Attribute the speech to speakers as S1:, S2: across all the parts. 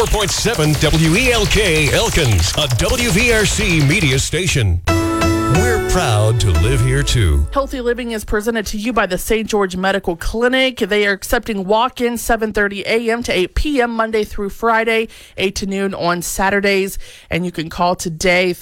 S1: 4.7 WELK Elkins, a WVRC media station. We're proud to live here, too.
S2: Healthy Living is presented to you by the St. George Medical Clinic. They are accepting walk-ins 7:30 a.m. to 8 p.m. Monday through Friday, 8 to noon on Saturdays. And you can call today,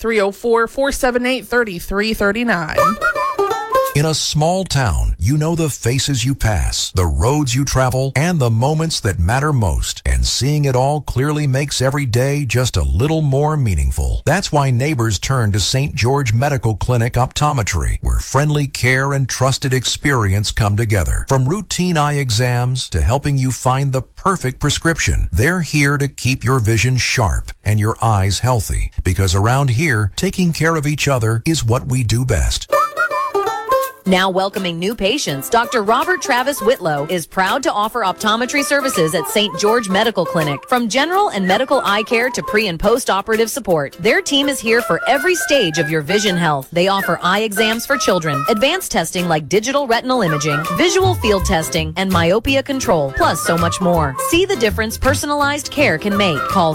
S2: 304-478-3339.
S3: In a small town, you know the faces you pass, the roads you travel, and the moments that matter most. And seeing it all clearly makes every day just a little more meaningful. That's why neighbors turn to St. George Medical Clinic Optometry, where friendly care and trusted experience come together. From routine eye exams to helping you find the perfect prescription, they're here to keep your vision sharp and your eyes healthy. Because around here, taking care of each other is what we do best.
S4: Now welcoming new patients, Dr. Robert Travis Whitlow is proud to offer optometry services at St. George Medical Clinic. From general and medical eye care to pre- and post-operative support, their team is here for every stage of your vision health. They offer eye exams for children, advanced testing like digital retinal imaging, visual field testing, and myopia control, plus so much more. See the difference personalized care can make. Call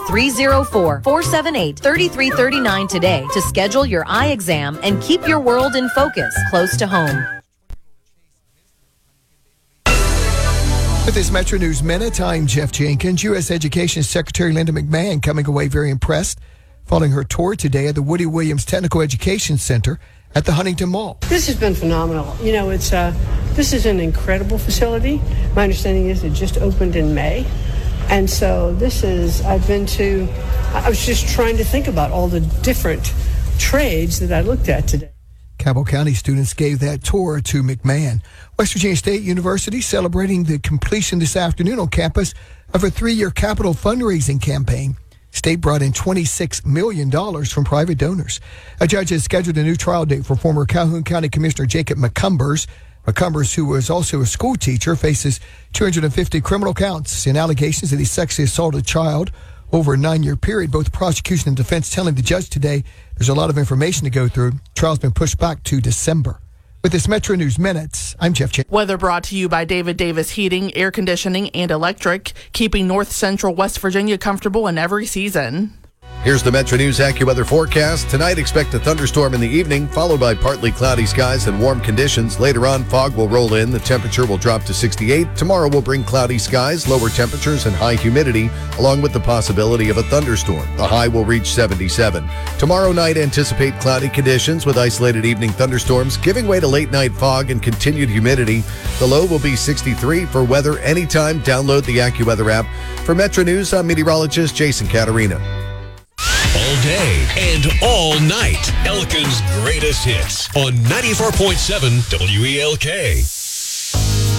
S4: 304-478-3339 today to schedule your eye exam and keep your world in focus close to home.
S5: With this Metro News Minute, I'm Jeff Jenkins. U.S. Education Secretary Linda McMahon coming away very impressed following her tour today at the Woody Williams Technical Education Center at the Huntington Mall.
S6: This has been phenomenal. You know, this is an incredible facility. My understanding is it just opened in May. And so I was just trying to think about all the different trades that I looked at today.
S5: Cabell County students gave that tour to McMahon. West Virginia State University celebrating the completion this afternoon on campus of a 3-year capital fundraising campaign. State brought in $26 million from private donors. A judge has scheduled a new trial date for former Calhoun County Commissioner Jacob McCumbers. McCumbers, who was also a school teacher, faces 250 criminal counts and allegations that he sexually assaulted a child over a 9-year period. Both prosecution and defense telling the judge today there's a lot of information to go through. Trial's been pushed back to December. With this Metro News Minute, I'm Jeff Jenkins.
S2: Weather brought to you by David Davis Heating, Air Conditioning, and Electric, keeping North Central West Virginia comfortable in every season.
S7: Here's the Metro News AccuWeather forecast. Tonight, expect a thunderstorm in the evening, followed by partly cloudy skies and warm conditions. Later on, fog will roll in. The temperature will drop to 68. Tomorrow will bring cloudy skies, lower temperatures, and high humidity, along with the possibility of a thunderstorm. The high will reach 77. Tomorrow night, anticipate cloudy conditions with isolated evening thunderstorms, giving way to late-night fog and continued humidity. The low will be 63. For weather anytime, download the AccuWeather app. For Metro News, I'm meteorologist Jason Caterina.
S1: All day and all night, Elkins' greatest hits on 94.7 WELK.